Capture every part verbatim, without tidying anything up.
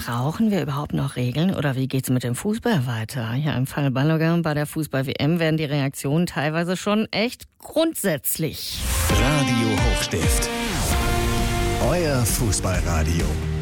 Brauchen wir überhaupt noch Regeln oder wie geht's mit dem Fußball weiter? Ja, im Fall Balogun bei der Fußball-W M werden die Reaktionen teilweise schon echt grundsätzlich. Radio Hochstift. Euer Fußballradio.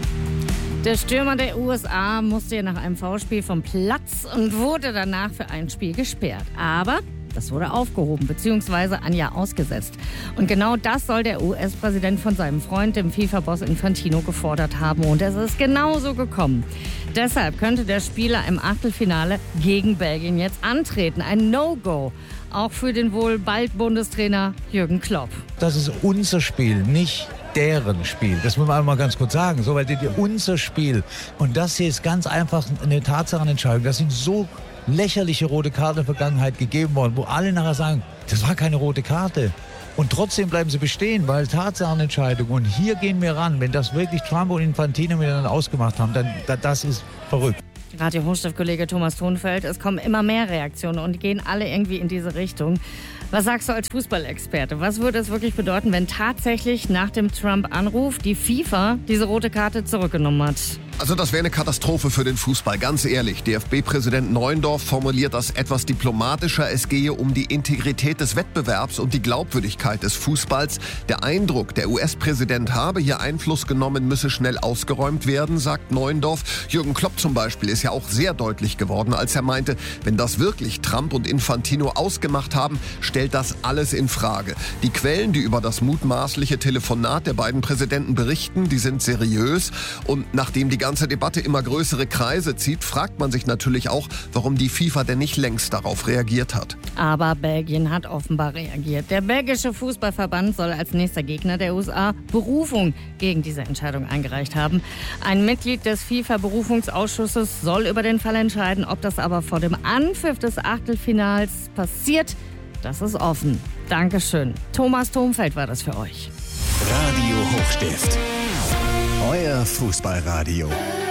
Der Stürmer der U S A musste nach einem Foulspiel vom Platz und wurde danach für ein Spiel gesperrt. Aber das wurde aufgehoben bzw. ein Jahr ausgesetzt. Und genau das soll der U S-Präsident von seinem Freund, dem FIFA-Boss Infantino, gefordert haben. Und es ist genauso gekommen. Deshalb könnte der Spieler im Achtelfinale gegen Belgien jetzt antreten. Ein No-Go. Auch für den wohl bald Bundestrainer Jürgen Klopp. Das ist unser Spiel, nicht deren Spiel. Das muss man einmal ganz kurz sagen. So, weil die, die, unser Spiel. Und das hier ist ganz einfach eine Tatsachenentscheidung. Das sind so lächerliche rote Karten in der Vergangenheit gegeben worden, wo alle nachher sagen, das war keine rote Karte. Und trotzdem bleiben sie bestehen, weil Tatsachenentscheidung. Und hier gehen wir ran. Wenn das wirklich Trump und Infantino miteinander ausgemacht haben, dann das ist verrückt. Radio Hochstift-Kollege Thomas Thonfeld, es kommen immer mehr Reaktionen und die gehen alle irgendwie in diese Richtung. Was sagst du als Fußballexperte? Was würde es wirklich bedeuten, wenn tatsächlich nach dem Trump-Anruf die FIFA diese rote Karte zurückgenommen hat? Also das wäre eine Katastrophe für den Fußball, ganz ehrlich. D F B-Präsident Neuendorf formuliert das etwas diplomatischer. Es gehe um die Integrität des Wettbewerbs und die Glaubwürdigkeit des Fußballs. Der Eindruck, der U S-Präsident habe hier Einfluss genommen, müsse schnell ausgeräumt werden, sagt Neuendorf. Jürgen Klopp zum Beispiel ist ja auch sehr deutlich geworden, als er meinte, wenn das wirklich Trump und Infantino ausgemacht haben, stellt das alles in Frage. Die Quellen, die über das mutmaßliche Telefonat der beiden Präsidenten berichten, die sind seriös. Und nachdem die ganze Debatte immer größere Kreise zieht, fragt man sich natürlich auch, warum die FIFA denn nicht längst darauf reagiert hat. Aber Belgien hat offenbar reagiert. Der belgische Fußballverband soll als nächster Gegner der U S A Berufung gegen diese Entscheidung eingereicht haben. Ein Mitglied des FIFA-Berufungsausschusses soll über den Fall entscheiden. Ob das aber vor dem Anpfiff des Achtelfinals passiert, das ist offen. Dankeschön. Thomas Thonfeld war das für euch. Radio Hochstift. Euer Fußballradio.